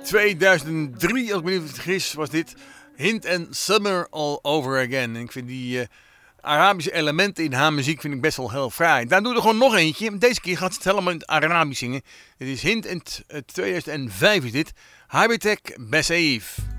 2003, als ik me niet vergis, was dit Hint and Summer All Over Again. En ik vind die Arabische elementen in haar muziek vind ik best wel heel fraai. Daar doe ik er gewoon nog eentje. Deze keer gaat ze het helemaal in het Arabisch zingen. Het is Hint and 2005 is dit. Habitek Besseif.